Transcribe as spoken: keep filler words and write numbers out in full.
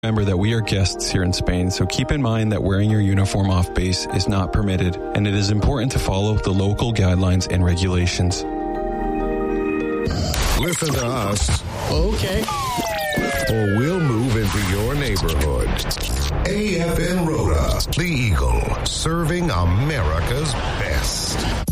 Remember that we are guests here in Spain, so keep in mind that wearing your uniform off base is not permitted, and it is important to follow the local guidelines and regulations. Listen to us. Okay. Or we'll move into your neighborhood. A F N Rhoda, the Eagle, serving America's best.